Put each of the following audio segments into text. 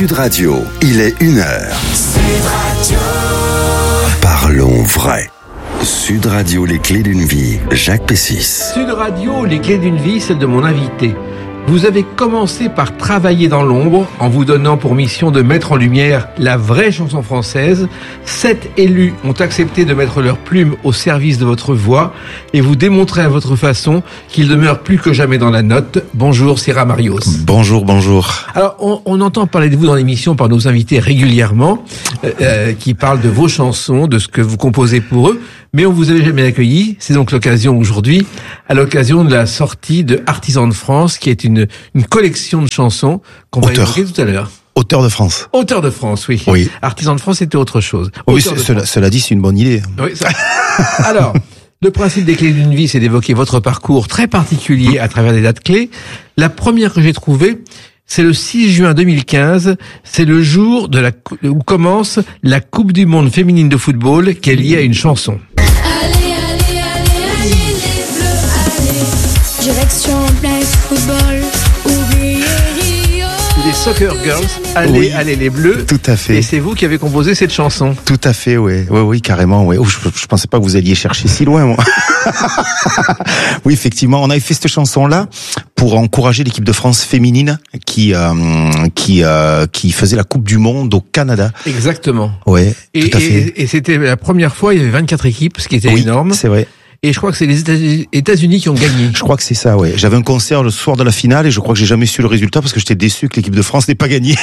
Sud Radio, il est 1h. Sud Radio. Parlons vrai. Sud Radio, les clés d'une vie, Jacques Pessis. Sud Radio, les clés d'une vie, celle de mon invité. Vous avez commencé par travailler dans l'ombre en vous donnant pour mission de mettre en lumière la vraie chanson française. 7 élus ont accepté de mettre leur plume au service de votre voix et vous démontrez à votre façon qu'il demeure plus que jamais dans la note. Bonjour, Sierra Marios. Bonjour. Alors, on entend parler de vous dans l'émission par nos invités régulièrement, qui parlent de vos chansons, de ce que vous composez pour eux, mais on vous avait jamais accueilli. C'est donc l'occasion aujourd'hui, à l'occasion de la sortie de Artisans de France, qui est une collection de chansons qu'on va évoquer tout à l'heure. Auteur de France. Auteur de France, oui. Oui. Artisans de France, c'était autre chose. Oui, cela dit, c'est une bonne idée. Oui, ça... Alors, le principe des clés d'une vie, c'est d'évoquer votre parcours très particulier à travers des dates clés. La première que j'ai trouvée, c'est le 6 juin 2015. C'est le jour où commence la Coupe du Monde féminine de football, qui est liée à une chanson. Direction place football, oubliez Rio. Les Soccer Girls, allez les Bleus. Tout à fait. Et c'est vous qui avez composé cette chanson. Tout à fait, oui, carrément, oui. Oh, je pensais pas que vous alliez chercher si loin, moi. Oui, effectivement, on avait fait cette chanson-là pour encourager l'équipe de France féminine qui faisait la Coupe du Monde au Canada. Exactement. Ouais, tout à fait. Et c'était la première fois, il y avait 24 équipes, ce qui était énorme. C'est vrai. Et je crois que c'est les États-Unis qui ont gagné. Je crois que c'est ça, ouais. J'avais un concert le soir de la finale et je crois que j'ai jamais su le résultat parce que j'étais déçu que l'équipe de France n'ait pas gagné.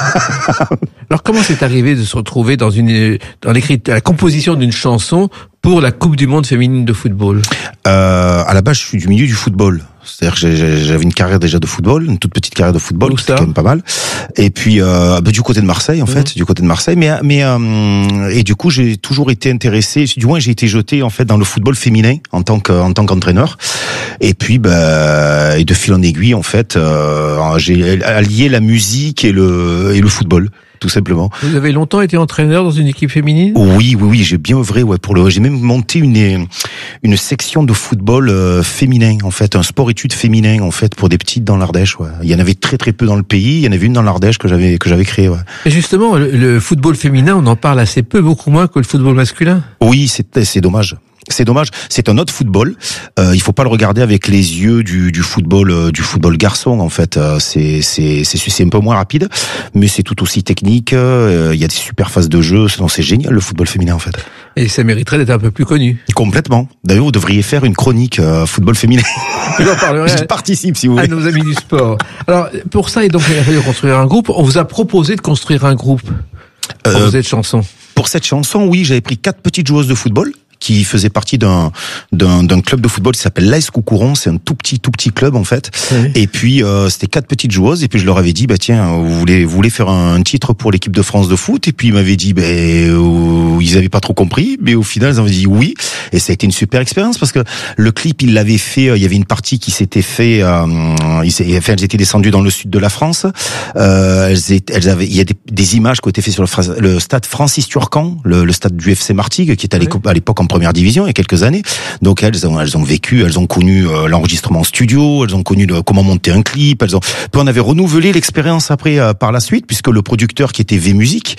Alors comment c'est arrivé de se retrouver dans la composition d'une chanson pour la Coupe du Monde féminine de football? À la base, je suis du milieu du football. C'est-à-dire que j'avais une carrière déjà de football, une toute petite carrière de football, c'était quand même pas mal. Et puis du côté de Marseille, en fait, du côté de Marseille. Mais et du coup, j'ai toujours été intéressé. Du moins, j'ai été jeté en fait dans le football féminin en tant qu'entraîneur. Et puis, et de fil en aiguille, en fait, j'ai allié la musique et le football. Tout simplement. Vous avez longtemps été entraîneur dans une équipe féminine? Oui, j'ai bien œuvré, j'ai même monté une section de football féminin, en fait, un sport-études féminin, en fait, pour des petites dans l'Ardèche, ouais. Il y en avait très très peu dans le pays, il y en avait une dans l'Ardèche que j'avais créée, ouais. Et justement, le football féminin, on en parle assez peu, beaucoup moins que le football masculin. Oui, c'est dommage. C'est dommage. C'est un autre football. Il faut pas le regarder avec les yeux du football garçon. En fait, c'est un peu moins rapide, mais c'est tout aussi technique. Il y a des super phases de jeu. C'est génial le football féminin en fait. Et ça mériterait d'être un peu plus connu. Complètement. D'ailleurs, vous devriez faire une chronique football féminin. J'en parlerai. Je participe si vous voulez. À nos amis du sport. Alors pour ça, il a fallu construire un groupe. On vous a proposé de construire un groupe pour cette chanson. Pour cette chanson, oui, j'avais pris 4 petites joueuses de football qui faisait partie d'un club de football qui s'appelle l'AS Coucouron. C'est un tout petit club en fait. Oui. Et puis c'était 4 petites joueuses et puis je leur avais dit tiens, vous voulez faire un titre pour l'équipe de France de foot, et puis ils m'avaient dit ils avaient pas trop compris, mais au final ils avaient dit oui, et ça a été une super expérience parce que le clip ils l'avaient fait, il y avait une partie qui s'était fait elles étaient descendues dans le sud de la France. Il y a des images qui ont été faites sur le stade Francis Turcan, le stade du FC Martigues qui était à l'époque en première division il y a quelques années. Donc elles ont connu l'enregistrement en studio, elles ont connu comment monter un clip, puis on avait renouvelé l'expérience après par la suite, puisque le producteur qui était V-Music,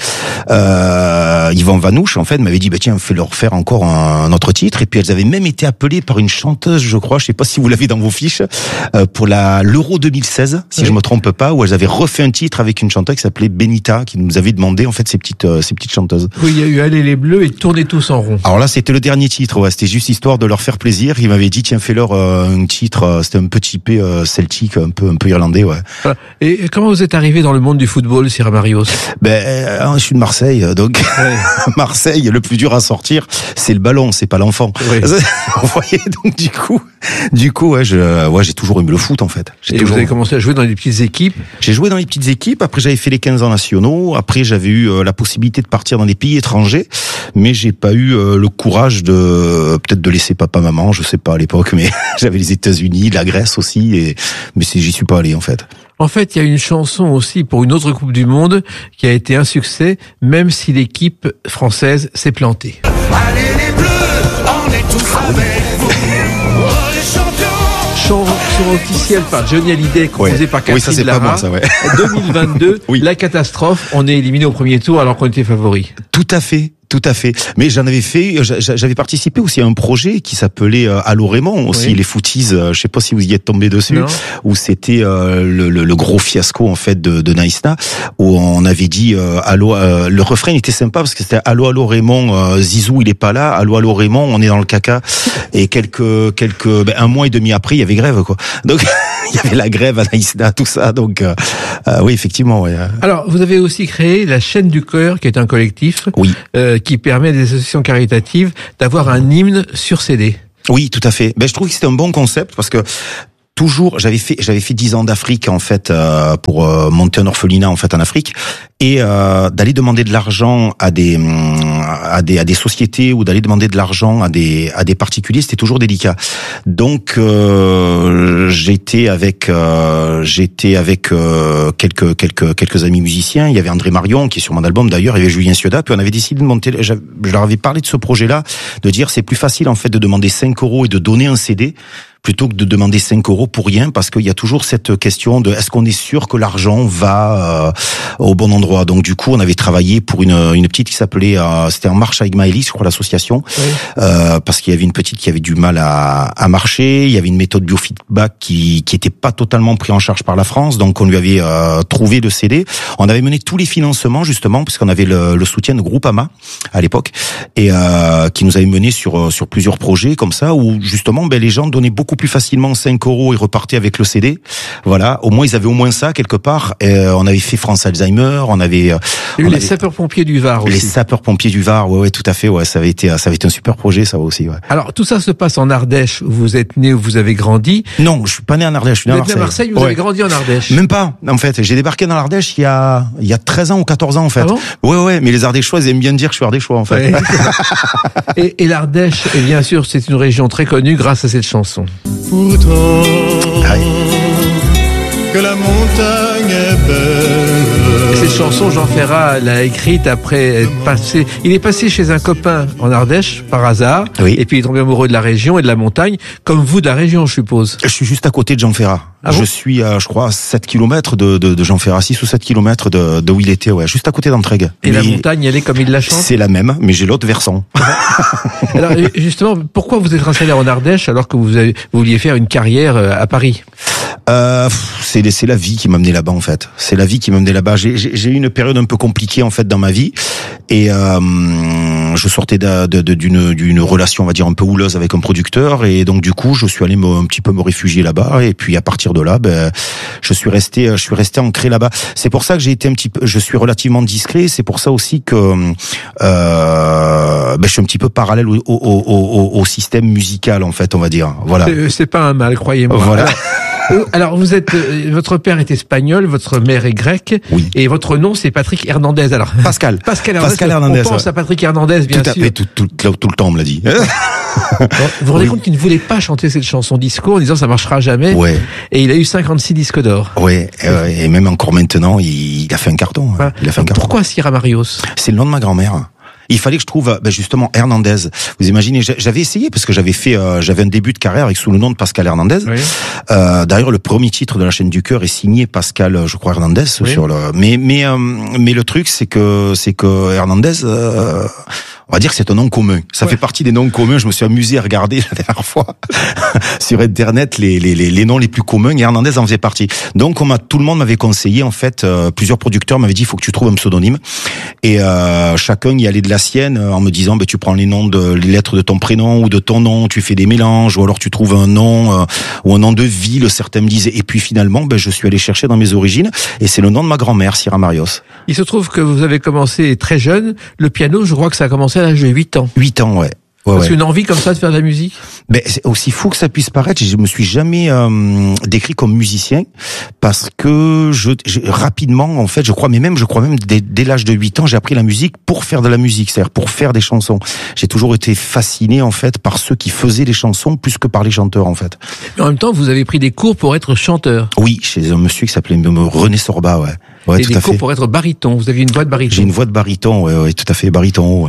Yvan Vanouche en fait m'avait dit tiens, fais-leur faire encore un autre titre. Et puis elles avaient même été appelées par une chanteuse, je crois, je sais pas si vous l'avez dans vos fiches, pour l'Euro 2016 si je me trompe pas, où elles avaient refait un titre avec une chanteuse qui s'appelait Benita, qui nous avait demandé en fait ces petites chanteuses. Oui, il y a eu Allez les Bleus et Tournez tous en rond. Alors là c'était le dernier titre, ouais, c'était juste histoire de leur faire plaisir. Il m'avait dit tiens, fais-leur un titre, c'était un petit P celtique, un peu irlandais, ouais. Voilà. Et comment vous êtes arrivé dans le monde du football, Sierra Marios? Je suis de Marseille, donc Marseille, le plus dur à sortir, c'est le ballon, c'est pas l'enfant. Oui. Vous voyez, donc du coup, j'ai toujours aimé le foot en fait. Vous avez commencé à jouer dans les petites équipes? J'ai joué dans les petites équipes. Après, j'avais fait les 15 ans nationaux. Après, j'avais eu la possibilité de partir dans des pays étrangers, mais j'ai pas eu le courage peut-être de laisser papa, maman, je sais pas à l'époque, mais j'avais les États-Unis, la Grèce aussi, mais j'y suis pas allé en fait. En fait, il y a une chanson aussi pour une autre Coupe du Monde qui a été un succès, même si l'équipe française s'est plantée. Allez les Bleus, on est tous avec vous, oh, les champions. chanson officielle par Johnny Hallyday, composée par Catherine Oui, ça c'est Lara. pas moi, ça, ouais. 2022, Oui. la catastrophe. On est éliminé au premier tour alors qu'on était favori. Tout à fait. Tout à fait. Mais j'avais participé aussi à un projet qui s'appelait Allô Raymond aussi, Oui. les Footies. Je sais pas si vous y êtes tombé dessus, Non. où c'était le gros fiasco en fait de Naïsna, où on avait dit allô. Le refrain était sympa parce que c'était allô Raymond, Zizou il est pas là. Allô Raymond, on est dans le caca. Et un mois et demi après, il y avait grève quoi. Donc il y avait la grève à Naïsna, tout ça. Donc oui effectivement. Ouais. Alors, vous avez aussi créé la Chaîne du Cœur, qui est un collectif. Oui. Qui permet à des associations caritatives d'avoir un hymne sur CD. Oui, tout à fait. Je trouve que c'était un bon concept parce que toujours, j'avais fait 10 ans d'Afrique en fait pour monter un orphelinat en fait en Afrique et d'aller demander de l'argent à des sociétés ou d'aller demander de l'argent à des particuliers, c'était toujours délicat. Donc j'étais avec quelques amis musiciens, il y avait André Marion qui est sur mon album d'ailleurs, il y avait Julien Cioda, puis on avait décidé de monter, je leur avais parlé de ce projet-là, de dire c'est plus facile en fait de demander 5 € et de donner un CD plutôt que de demander 5 € pour rien, parce qu'il y a toujours cette question de est-ce qu'on est sûr que l'argent va au bon endroit. Donc du coup, on avait travaillé pour une petite qui s'appelait, c'était En Marche avec Maëlys, je crois l'association, oui. Parce qu'il y avait une petite qui avait du mal à marcher. Il y avait une méthode biofeedback qui était pas totalement pris en charge par la France, donc on lui avait trouvé le CD. On avait mené tous les financements justement, parce qu'on avait le soutien de Groupama à l'époque, et qui nous avait mené sur plusieurs projets comme ça, où justement les gens donnaient beaucoup plus facilement 5 € et repartaient avec le CD. Voilà, au moins ils avaient au moins ça quelque part. On avait fait France Alzheimer, on avait les sapeurs-pompiers du Var aussi. Les sapeurs-pompiers du Var, ouais, tout à fait, ouais, ça avait été un super projet ça aussi, ouais. Alors tout ça se passe en Ardèche, où vous êtes né, où vous avez grandi. Non, je suis pas né en Ardèche, je suis né à Marseille. Vous êtes né à Marseille, vous avez grandi en Ardèche. Même pas, en fait, j'ai débarqué dans l'Ardèche il y a 13 ans ou 14 ans en fait. Ah bon ouais, mais les Ardéchois ils aiment bien dire que je suis Ardéchois en fait. Ouais. et l'Ardèche, et bien sûr, c'est une région très connue grâce à cette chanson. Pourtant que la montagne est belle. Et cette chanson, Jean Ferrat l'a écrite après être passé. Il est passé chez un copain en Ardèche par hasard, oui. Et puis il est tombé amoureux de la région et de la montagne, comme vous de la région, je suppose. Je suis juste à côté de Jean Ferrat. Ah bon? Je suis à, je crois, 7 km de Jean Ferrat, 6 ou 7 km de où il était, ouais, juste à côté d'Entraigues. Et la montagne, elle est comme il la chante? C'est la même, mais j'ai l'autre versant. Alors, justement, pourquoi vous êtes installé en Ardèche alors que vous vouliez faire une carrière à Paris? C'est la vie qui m'a amené là-bas en fait. C'est la vie qui m'a amené là-bas. J'ai eu une période un peu compliquée en fait dans ma vie et je sortais d'une relation on va dire un peu houleuse avec un producteur et donc du coup je suis allé un petit peu me réfugier là-bas et puis à partir de là je suis resté ancré là-bas. C'est pour ça que j'ai été je suis relativement discret. C'est pour ça aussi que je suis un petit peu parallèle au système musical en fait on va dire. Voilà. C'est pas un mal, croyez-moi. Voilà. Alors vous êtes, votre père est espagnol, votre mère est grecque, oui. Et votre nom c'est Patrick Hernandez. Alors Pascal Hernandez. On pense à Patrick Hernandez, bien sûr. Tout le temps on me l'a dit. Vous vous rendez compte qu'il ne voulait pas chanter cette chanson disco en disant ça marchera jamais. Ouais. Et il a eu 56 disques d'or. Ouais. Et même encore maintenant, il a fait un carton. Voilà. Il a fait un carton. Pourquoi Sierra Marios? C'est le nom de ma grand-mère. Il fallait que je trouve justement Hernandez. Vous imaginez, j'avais essayé parce que j'avais un début de carrière avec sous le nom de Pascal Hernandez. Oui. D'ailleurs, le premier titre de la chaîne du cœur est signé Pascal, je crois Hernandez. Oui. Mais le truc c'est que Hernandez. On va dire que c'est un nom commun. Ça fait partie des noms communs. Je me suis amusé à regarder la dernière fois sur Internet les noms les plus communs et Hernandez en faisait partie. Donc tout le monde m'avait conseillé en fait, plusieurs producteurs m'avaient dit il faut que tu trouves un pseudonyme et chacun y allait de la sienne en me disant tu prends les lettres de ton prénom ou de ton nom, tu fais des mélanges ou alors tu trouves un nom ou un nom de ville, certains me disaient. Et puis finalement je suis allé chercher dans mes origines et c'est le nom de ma grand-mère, Sierra Marios. Il se trouve que vous avez commencé très jeune. Le piano, je crois que ça a commencé à l'âge de 8 ans. 8 ans, ouais. Parce qu'une envie comme ça de faire de la musique? C'est aussi fou que ça puisse paraître, je me suis jamais décrit comme musicien parce que rapidement en fait, je crois même dès l'âge de 8 ans, j'ai appris la musique pour faire de la musique, c'est-à-dire pour faire des chansons. J'ai toujours été fasciné en fait par ceux qui faisaient les chansons plus que par les chanteurs en fait. Mais en même temps, vous avez pris des cours pour être chanteur. Oui, chez un monsieur qui s'appelait René Sorba, ouais. Et des cours pour être baryton. Vous aviez une voix de baryton. J'ai une voix de baryton, ouais, tout à fait, baryton, ouais.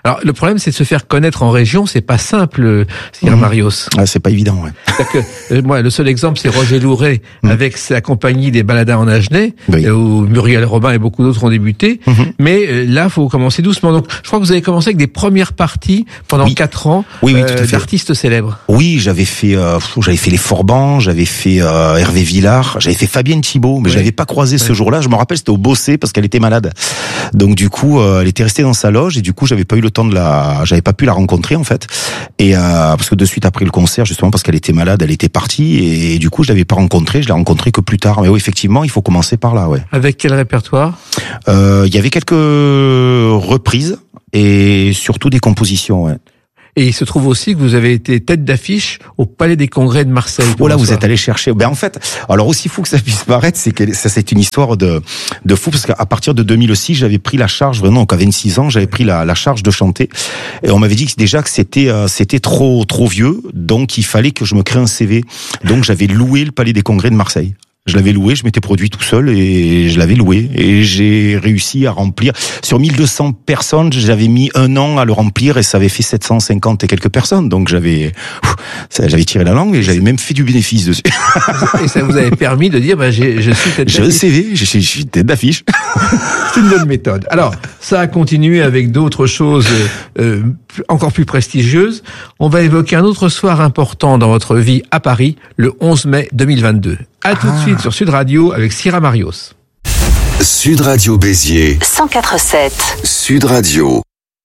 Alors le problème, c'est de se faire connaître en région. C'est pas simple, Sir Marios. Ah, c'est pas évident, ouais. C'est-à-dire que, moi, le seul exemple, c'est Roger Louret avec sa compagnie des Baladins en Agenais, Oui. où Muriel Robin et beaucoup d'autres ont débuté. Mais là, faut commencer doucement. Donc, je crois que vous avez commencé avec des premières parties pendant Oui. 4 ans Oui, tout à fait. d'artistes célèbres. Oui, j'avais fait les Forbans, j'avais fait Hervé Villard, j'avais fait Fabienne Thibault, mais je l'avais pas croisée ce jour-là. Je me rappelle, c'était au Bossé parce qu'elle était malade. Donc du coup, elle était restée dans sa loge et du coup, j'avais pas pu la rencontrer en fait. Et parce que de suite après le concert, justement parce qu'elle était malade, elle était partie et du coup, je l'avais pas rencontrée. Je l'ai rencontrée que plus tard. Mais oui, effectivement, il faut commencer par là, ouais. Avec quel répertoire? Il y avait quelques reprises et surtout des compositions, ouais. Et il se trouve aussi que vous avez été tête d'affiche au Palais des Congrès de Marseille. Oh là, vous êtes allé chercher. Ben en fait, alors aussi fou que ça puisse paraître, c'est que ça c'est une histoire de fou parce qu'à partir de 2006, j'avais pris la charge vraiment. Donc à 26 ans, j'avais pris la charge de chanter et on m'avait dit que déjà que c'était trop vieux, donc il fallait que je me crée un CV. Donc j'avais loué le Palais des Congrès de Marseille. Je l'avais loué, je m'étais produit tout seul et je l'avais loué et j'ai réussi à remplir. Sur 1200 personnes, j'avais mis 1 an à le remplir et ça avait fait 750 et quelques personnes. Donc j'avais tiré la langue et j'avais même fait du bénéfice dessus. Et ça vous avait permis de dire, je suis tête J'ai un d'affiche. CV, je suis tête d'affiche. C'est une bonne méthode. Alors, ça a continué avec d'autres choses encore plus prestigieuses. On va évoquer un autre soir important dans votre vie à Paris, le 11 mai 2022. À tout de suite sur Sud Radio avec Sira Marios. Sud Radio Béziers, 104.7. Sud Radio.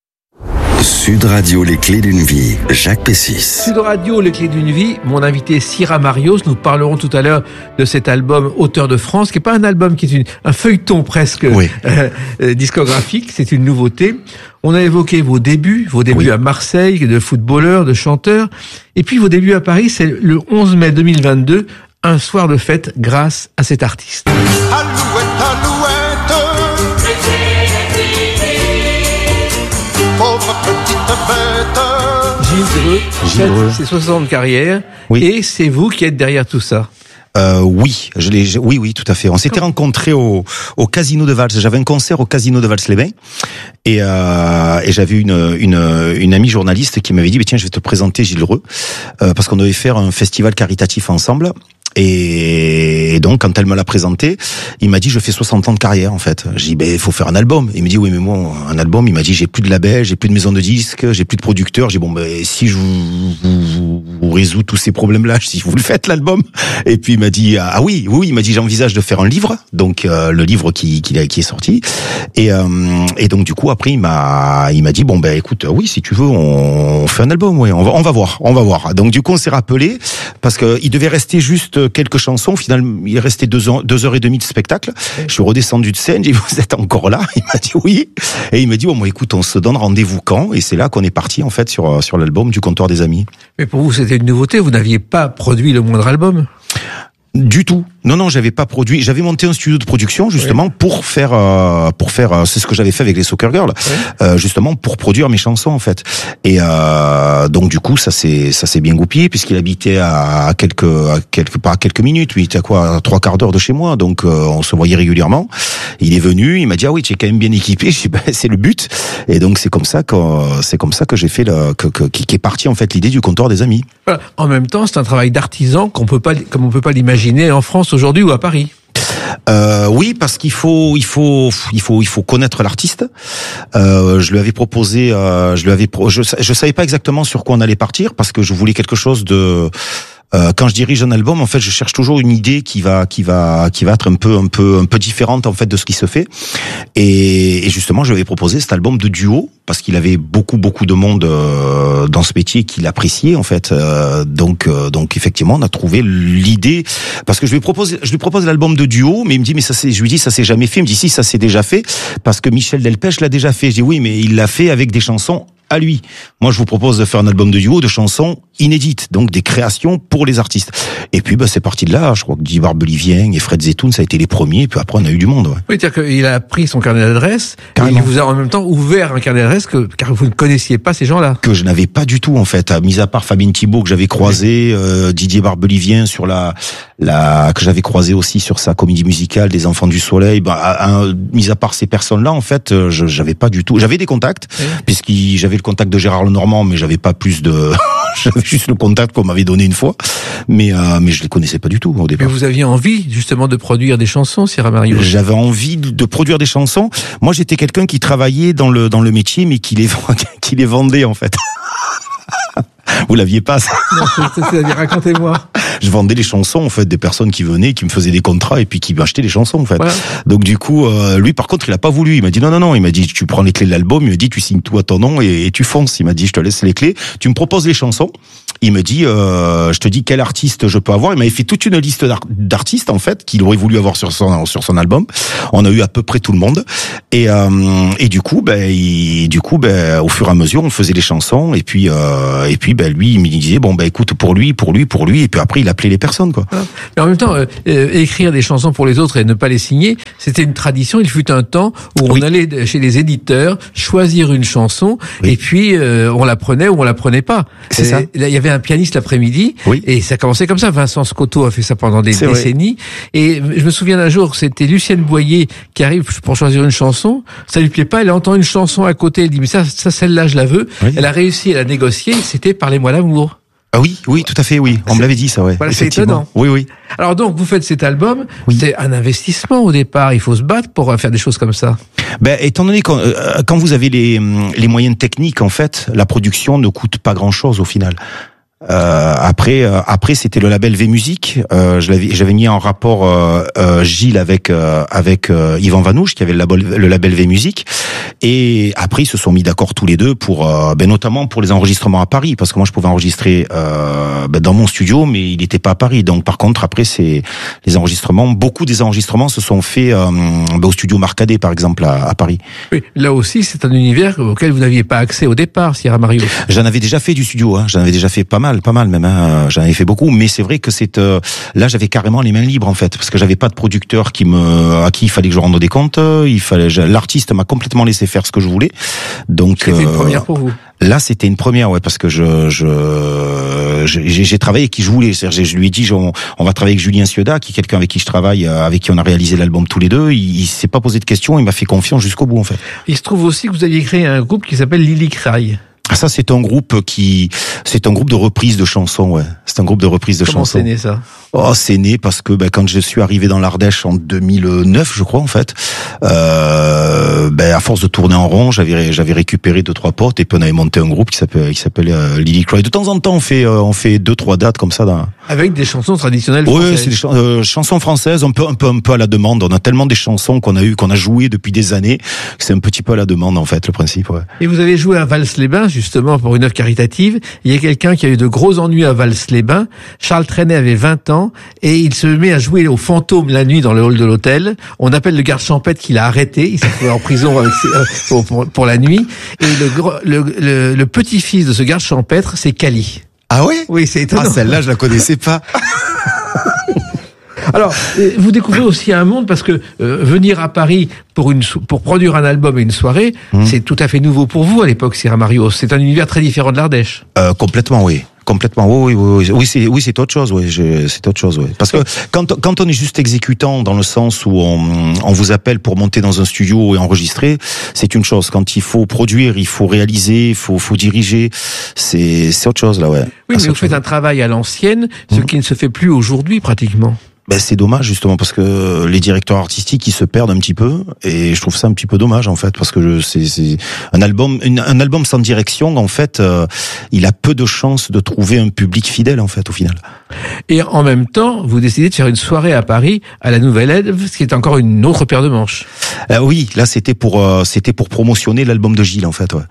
Sud Radio, les clés d'une vie, Jacques Pessis. Sud Radio, les clés d'une vie. Mon invité Sira Marios. Nous parlerons tout à l'heure de cet album Auteur de France, qui est pas un album, qui est un feuilleton presque Oui. discographique. C'est une nouveauté. On a évoqué vos débuts Oui. à Marseille, de footballeur, de chanteur. Et puis vos débuts à Paris, c'est le 11 mai 2022, un soir de fête grâce à cet artiste. Alouette, alouette, pauvre petite bête. Gilles Dreux, Gilles Dreux. c'est 60 ans de carrière. Oui. Et c'est vous qui êtes derrière tout ça. Oui, oui, tout à fait. On s'était rencontrés au Casino de Vals. J'avais un concert au Casino de Vals-les-Bains et j'avais une amie journaliste qui m'avait dit, tiens, je vais te présenter Gilles Dreux parce qu'on devait faire un festival caritatif ensemble. Et donc, quand elle me l'a présenté, il m'a dit, je fais 60 ans de carrière, en fait. J'ai dit, il faut faire un album. Il me dit, oui, mais moi, un album, il m'a dit, j'ai plus de label, j'ai plus de maison de disques, j'ai plus de producteurs. J'ai dit, si je vous résous tous ces problèmes-là, si vous le faites, l'album. Et puis, il m'a dit, oui, il m'a dit, j'envisage de faire un livre. Donc, le livre qui est sorti. Et donc, du coup, après, il m'a dit, écoute, oui, si tu veux, on fait un album, oui, on va voir. Donc, du coup, on s'est rappelé, parce que il devait rester juste quelques chansons. Finalement, il restait 2 heures et demie de spectacle. Je suis redescendu de scène. J'ai dit, vous êtes encore là? Il m'a dit oui. Et il m'a dit, écoute, on se donne rendez-vous quand? Et c'est là qu'on est parti, en fait, sur l'album du Comptoir des Amis. Mais pour vous, c'était une nouveauté. Vous n'aviez pas produit le moindre album. Du tout. Non, j'avais pas produit. J'avais monté un studio de production justement pour faire, c'est ce que j'avais fait avec les Soccer Girls, justement pour produire mes chansons en fait. Et donc du coup ça s'est bien goupillé puisqu'il habitait à quelques minutes. Il était à 3/4 d'heure de chez moi, donc on se voyait régulièrement. Il est venu, il m'a dit ah oui tu es quand même bien équipé. Je dis c'est le but. Et donc c'est comme ça que j'ai fait qui est parti en fait l'idée du Comptoir des Amis. Voilà. En même temps, c'est un travail d'artisan comme on peut pas l'imaginer en France aujourd'hui ou à Paris. Oui, parce qu'il faut connaître l'artiste. Je lui avais proposé, je savais pas exactement sur quoi on allait partir parce que je voulais quelque chose de. Quand je dirige un album, en fait, je cherche toujours une idée qui va être un peu différente en fait de ce qui se fait. Et justement, je lui avais proposé cet album de duo parce qu'il avait beaucoup de monde dans ce métier qui l'appréciait en fait. Donc effectivement, on a trouvé l'idée parce que je lui propose l'album de duo, mais il me dit je lui dis ça s'est jamais fait. Il me dit si ça s'est déjà fait parce que Michel Delpech l'a déjà fait. Je dis oui, mais il l'a fait avec des chansons à lui. Moi, je vous propose de faire un album de duo de chansons inédites, donc des créations pour les artistes. Et puis c'est parti de là. Je crois que Didier Barbelivien et Fred Zetoun, ça a été les premiers. Puis après, on a eu du monde. Ouais. Oui, c'est-à-dire qu'il a pris son carnet d'adresses et il vous a en même temps ouvert un carnet d'adresses car vous ne connaissiez pas ces gens-là. Que je n'avais pas du tout en fait. Mis à part Fabien Thibault que j'avais croisé, Didier Barbelivien sur que j'avais croisé aussi sur sa comédie musicale des Enfants du Soleil. Mis à part ces personnes-là, en fait, j'avais pas du tout. J'avais des contacts, j'avais le contact de Gérard Lenormand, mais j'avais pas plus de. J'avais juste le contact qu'on m'avait donné une fois, mais je les connaissais pas du tout au départ. Mais vous aviez envie justement de produire des chansons, Sierra Mario? J'avais envie de produire des chansons. Moi, j'étais quelqu'un qui travaillait dans le métier, mais qui les vendait en fait. Vous l'aviez pas, ça? Non, c'est-à-dire, racontez-moi. Je vendais les chansons, en fait, des personnes qui venaient, qui me faisaient des contrats et puis qui m'achetaient les chansons, en fait. Voilà. Donc, du coup, lui, par contre, il a pas voulu. Il m'a dit non. Il m'a dit, tu prends les clés de l'album. Il m'a dit, tu signes tout à ton nom et tu fonces. Il m'a dit, je te laisse les clés. Tu me proposes les chansons. Il me dit, je te dis quel artiste je peux avoir. Il m'avait fait toute une liste d'artistes, en fait, qu'il aurait voulu avoir sur son album. On a eu à peu près tout le monde. Et du coup, au fur et à mesure, on faisait les chansons. Et puis, lui, il me disait, écoute, pour lui. Et puis après, il appelait les personnes, quoi. Mais en même temps, écrire des chansons pour les autres et ne pas les signer, c'était une tradition. Il fut un temps où on allait chez les éditeurs, choisir une chanson, et puis, on la prenait ou on la prenait pas. C'est ça. Là, il y avait un pianiste l'après-midi, et ça commençait comme ça. Vincent Scotto a fait ça pendant des décennies. Et je me souviens d'un jour, c'était Lucienne Boyer qui arrive pour choisir une chanson. Ça lui plaît pas, elle entend une chanson à côté, elle dit, mais ça, celle-là, je la veux. Oui. Elle a réussi à la négocier, c'était Parlez-moi l'amour. Ah oui, tout à fait, oui. On me l'avait dit, ça, ouais. Voilà, c'est étonnant. Oui. Alors donc, vous faites cet album. C'est un investissement au départ. Il faut se battre pour faire des choses comme ça. Étant donné que quand vous avez les moyens techniques, en fait, la production ne coûte pas grand-chose au final. Après c'était le label V-Musique. J'avais mis en rapport Gilles avec Yvan Vanouche qui avait le label V-Musique. Et après ils se sont mis d'accord tous les deux pour notamment pour les enregistrements à Paris, parce que moi je pouvais enregistrer dans mon studio, mais il n'était pas à Paris. Donc par contre après beaucoup des enregistrements se sont faits au studio Marcadet par exemple à Paris. Oui, là aussi c'est un univers auquel vous n'aviez pas accès au départ, Sierra Mario. J'en avais déjà fait du studio, j'en avais déjà fait pas mal même, j'en avais fait beaucoup, mais c'est vrai que là j'avais carrément les mains libres en fait, parce que j'avais pas de producteur à qui il fallait que je rende des comptes, l'artiste m'a complètement laissé faire ce que je voulais. Donc c'était une première pour vous. Là, c'était une première, parce que j'ai travaillé avec qui je voulais. Je lui ai dit, on va travailler avec Julien Cioda, qui est quelqu'un avec qui je travaille, avec qui on a réalisé l'album tous les deux. Il s'est pas posé de questions, il m'a fait confiance jusqu'au bout, en fait. Il se trouve aussi que vous aviez créé un groupe qui s'appelle Lily Cry. Ça, c'est un groupe de reprise de chansons, C'est un groupe de reprise de chansons. Comment c'est né, ça? C'est né parce que, quand je suis arrivé dans l'Ardèche en 2009, je crois, en fait, à force de tourner en rond, j'avais récupéré 2-3 potes et puis on avait monté un groupe qui s'appelle Lily Cry. De temps en temps, on fait 2-3 dates comme ça avec des chansons traditionnelles françaises. Oui, c'est des chansons françaises, un peu à la demande. On a tellement des chansons qu'on a joué depuis des années que c'est un petit peu à la demande, en fait, le principe, Et vous avez joué à Vals-les-Bains, justement, pour une œuvre caritative. Il y a quelqu'un qui a eu de gros ennuis à Vals-les-Bains. Charles Trenet avait 20 ans et il se met à jouer au fantôme la nuit dans le hall de l'hôtel. On appelle le garde champêtre qui l'a arrêté. Il s'est trouvé en prison pour la nuit. Et le petit-fils de ce garde champêtre, c'est Cali. Ah ouais? Oui, c'est étonnant. Ah, celle-là, je la connaissais pas. Alors, vous découvrez aussi un monde parce que venir à Paris pour produire un album et une soirée, c'est tout à fait nouveau pour vous à l'époque, Sierra Mario. C'est un univers très différent de l'Ardèche. Complètement, oui. Complètement, oui, c'est autre chose, c'est autre chose, Parce que quand on est juste exécutant, dans le sens où on vous appelle pour monter dans un studio et enregistrer, c'est une chose. Quand il faut produire, il faut réaliser, il faut diriger, c'est autre chose, là, Oui, mais vous faites un travail à l'ancienne, ce qui ne se fait plus aujourd'hui, pratiquement. C'est dommage justement parce que les directeurs artistiques ils se perdent un petit peu et je trouve ça un petit peu dommage en fait parce que c'est un album sans direction en fait il a peu de chances de trouver un public fidèle en fait au final. Et en même temps vous décidez de faire une soirée à Paris à la Nouvelle Ève, ce qui est encore une autre paire de manches. Oui, là c'était pour promotionner l'album de Gilles en fait.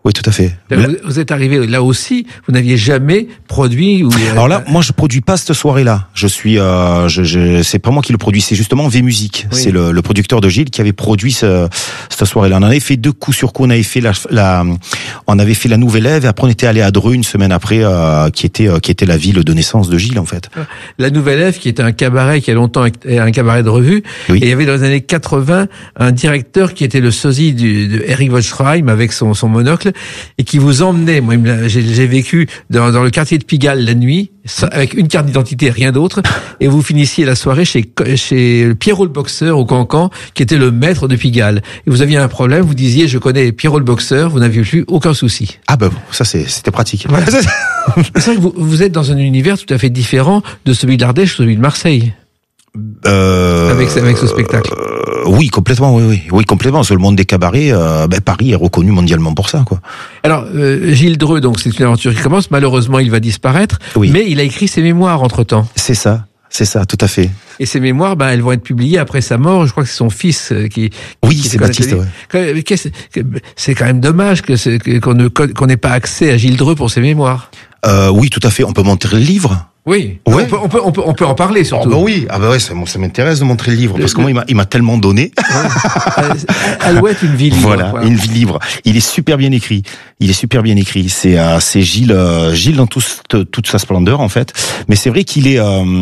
Oui, tout à fait. Vous êtes arrivé là aussi, vous n'aviez jamais produit. Alors là, moi, je produis pas cette soirée-là. Je suis, c'est pas moi qui le produis, c'est justement V-Musique. Oui. C'est le producteur de Gilles qui avait produit cette soirée-là. On en avait fait 2 coups sur coup. On avait fait on avait fait la Nouvelle Ève et après on était allé à Dreux une semaine après, qui était la ville de naissance de Gilles en fait. La Nouvelle Ève, qui était un cabaret qui a longtemps été un cabaret de revue. Oui. Et il y avait dans les années 80 un directeur qui était le sosie de Eric Vollsheim avec son monocle. Et qui vous emmenait, moi j'ai vécu dans le quartier de Pigalle la nuit, avec une carte d'identité, rien d'autre, et vous finissiez la soirée chez Pierrot le boxeur au Cancan, qui était le maître de Pigalle. Et vous aviez un problème, vous disiez je connais Pierrot le boxeur, vous n'aviez plus aucun souci. Ah ben ça c'était pratique. Voilà. C'est vrai que vous êtes dans un univers tout à fait différent de celui de l'Ardèche, celui de Marseille. Avec ce spectacle. Oui, complètement, oui, complètement. Sur le monde des cabarets, Paris est reconnu mondialement pour ça, quoi. Alors, Gilles Dreux, donc c'est une aventure qui commence. Malheureusement, il va disparaître. Oui. Mais il a écrit ses mémoires entre-temps. C'est ça, tout à fait. Et ces mémoires, elles vont être publiées après sa mort. Je crois que c'est son fils qui. Oui, c'est Baptiste. Ouais. C'est quand même dommage qu'on n'ait pas accès à Gilles Dreux pour ses mémoires. Oui, tout à fait. On peut montrer le livre. Oui, ouais. on peut en parler surtout. Ça m'intéresse de montrer le livre parce que moi il m'a tellement donné. Alouette, une vie libre. Voilà, une vie libre. Il est super bien écrit. C'est Gilles dans toute sa splendeur en fait. Mais c'est vrai qu'il est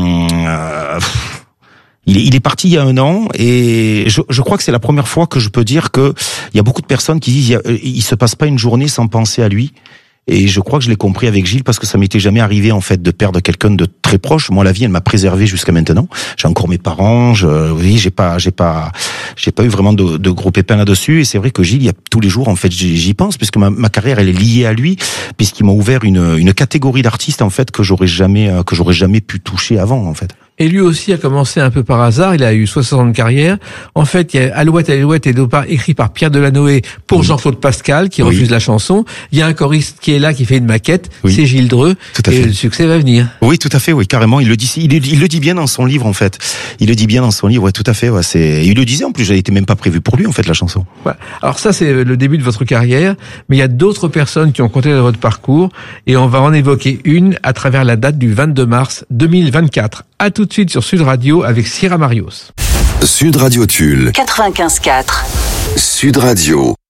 il est parti il y a 1 an et je crois que c'est la première fois que je peux dire que il y a beaucoup de personnes qui disent il se passe pas une journée sans penser à lui. Et je crois que je l'ai compris avec Gilles parce que ça m'était jamais arrivé en fait de perdre quelqu'un de très proche. Moi, la vie, elle m'a préservé jusqu'à maintenant. J'ai encore mes parents. J'ai pas eu vraiment de gros pépins là-dessus. Et c'est vrai que Gilles, il y a tous les jours en fait, j'y pense puisque ma carrière, elle est liée à lui, puisqu'il m'a ouvert une catégorie d'artistes en fait que j'aurais jamais pu toucher avant en fait. Et lui aussi a commencé un peu par hasard. Il a eu 60 ans de carrière. En fait, il y a Alouette est écrit par Pierre Delanoë pour Jean-Claude Pascal, qui refuse la chanson. Il y a un choriste qui est là, qui fait une maquette. C'est Gilles Dreux. Et le succès va venir. Oui, tout à fait, oui, carrément. Il le dit bien dans son livre, en fait. Il le dit bien dans son livre, ouais, tout à fait, ouais. Il le disait, en plus, elle était même pas prévue pour lui, en fait, la chanson. Ouais. Alors ça, c'est le début de votre carrière. Mais il y a d'autres personnes qui ont compté dans votre parcours. Et on va en évoquer une à travers la date du 22 mars 2024. À tout de suite sur Sud Radio avec Syrah Marios. Sud Radio Tulle. 95.4. Sud Radio.